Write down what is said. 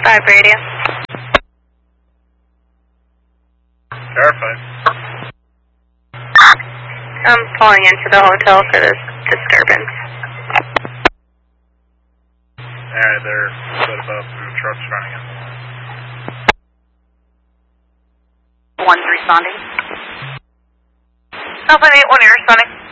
5 radio. Verified. I'm pulling into the hotel for this disturbance. Alright, they're split up and trucks running in. One's responding. Southland 8-1, you're responding.